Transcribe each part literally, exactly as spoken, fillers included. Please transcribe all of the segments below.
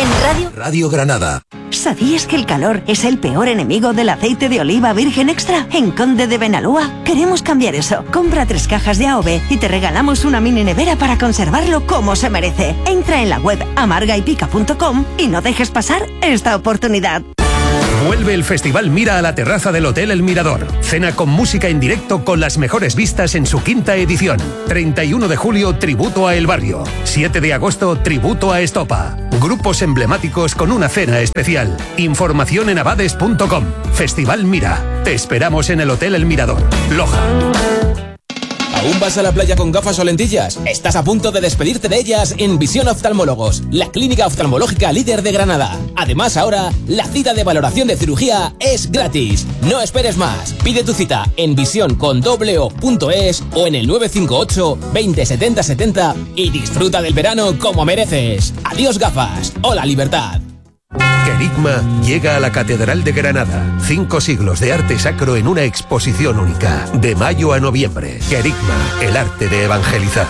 En Radio... Radio Granada. ¿Sabías que el calor es el peor enemigo del aceite de oliva virgen extra? En Conde de Benalúa queremos cambiar eso. Compra tres cajas de A O V y te regalamos una mini nevera para conservarlo como se merece. Entra en la web amarga y pica punto com y no dejes pasar esta oportunidad. Vuelve el Festival Mira a la terraza del Hotel El Mirador. Cena con música en directo con las mejores vistas en su quinta edición. treinta y uno de julio, tributo a El Barrio. siete de agosto, tributo a Estopa. Grupos emblemáticos con una cena especial. Información en abades punto com. Festival Mira. Te esperamos en el Hotel El Mirador, Loja. ¿Aún vas a la playa con gafas o lentillas? Estás a punto de despedirte de ellas en Visión Oftalmólogos, la clínica oftalmológica líder de Granada. Además, ahora, la cita de valoración de cirugía es gratis. No esperes más. Pide tu cita en visión con doble o punto es o en el nueve cinco ocho, veinte, setenta, setenta y disfruta del verano como mereces. Adiós gafas. Hola libertad. Querigma llega a la Catedral de Granada. Cinco siglos de arte sacro en una exposición única. De mayo a noviembre. Querigma, el arte de evangelizar.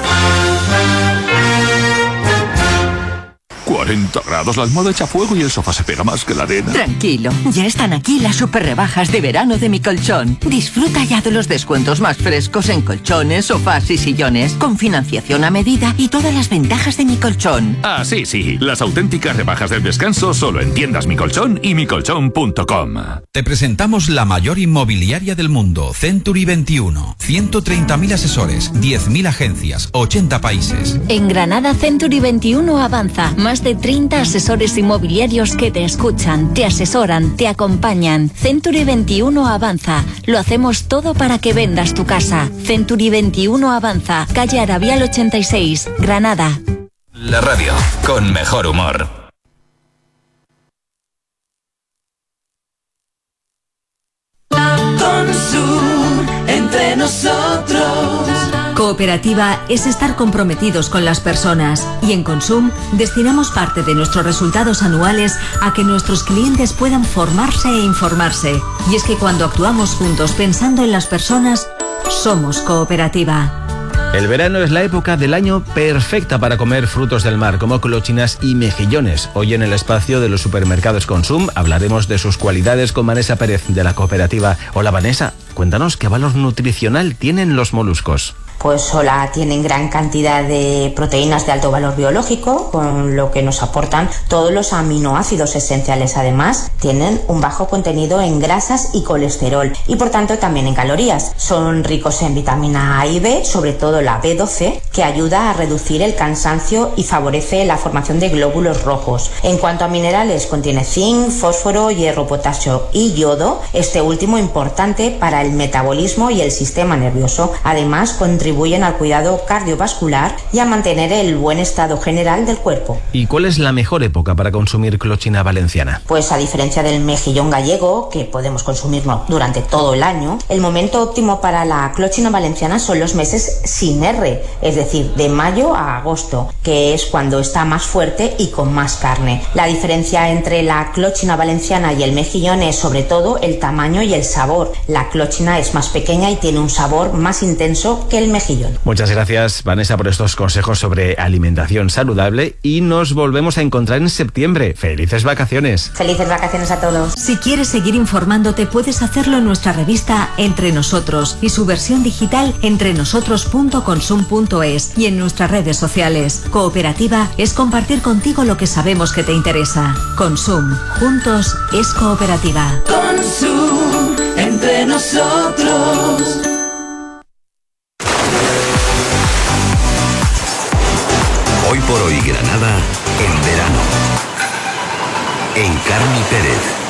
cuarenta grados, la almohada echa fuego y el sofá se pega más que la arena. Tranquilo, ya están aquí las super rebajas de verano de Mi Colchón. Disfruta ya de los descuentos más frescos en colchones, sofás y sillones, con financiación a medida y todas las ventajas de Mi Colchón. Ah, sí, sí, las auténticas rebajas del descanso solo en tiendas Mi Colchón y mi colchón punto com. Te presentamos la mayor inmobiliaria del mundo, Century veintiuno. ciento treinta mil asesores, diez mil agencias, ochenta países. En Granada, Century veintiuno avanza. Más de treinta asesores inmobiliarios que te escuchan, te asesoran, te acompañan. Century veintiuno avanza. Lo hacemos todo para que vendas tu casa. Century veintiuno avanza. Calle Arabial ochenta y seis, Granada. La radio con mejor humor. Consum, entre nosotros. Cooperativa es estar comprometidos con las personas y en Consum destinamos parte de nuestros resultados anuales a que nuestros clientes puedan formarse e informarse. Y es que cuando actuamos juntos pensando en las personas, somos cooperativa. El verano es la época del año perfecta para comer frutos del mar, como clochinas y mejillones. Hoy en el espacio de los supermercados Consum hablaremos de sus cualidades con Vanessa Pérez, de la cooperativa. Hola Vanessa, cuéntanos qué valor nutricional tienen los moluscos. Pues hola, tienen gran cantidad de proteínas de alto valor biológico, con lo que nos aportan todos los aminoácidos esenciales. Además, tienen un bajo contenido en grasas y colesterol y por tanto también en calorías. Son ricos en vitamina A y B, sobre todo la B doce, que ayuda a reducir el cansancio y favorece la formación de glóbulos rojos. En cuanto a minerales, contiene zinc, fósforo, hierro, potasio y yodo, este último importante para el metabolismo y el sistema nervioso. Además, contribuye contribuyen al cuidado cardiovascular y a mantener el buen estado general del cuerpo. ¿Y cuál es la mejor época para consumir clochina valenciana? Pues a diferencia del mejillón gallego, que podemos consumirlo durante todo el año, el momento óptimo para la clochina valenciana son los meses sin R, es decir, de mayo a agosto, que es cuando está más fuerte y con más carne. La diferencia entre la clochina valenciana y el mejillón es sobre todo el tamaño y el sabor. La clochina es más pequeña y tiene un sabor más intenso que el mejillón. Muchas gracias, Vanessa, por estos consejos sobre alimentación saludable y nos volvemos a encontrar en septiembre. ¡Felices vacaciones! ¡Felices vacaciones a todos! Si quieres seguir informándote, puedes hacerlo en nuestra revista Entre Nosotros y su versión digital entrenosotros punto consum punto es y en nuestras redes sociales. Cooperativa es compartir contigo lo que sabemos que te interesa. Consum. Juntos es cooperativa. Consum. Entre nosotros. Hoy por hoy Granada en verano. En Carmi Pérez.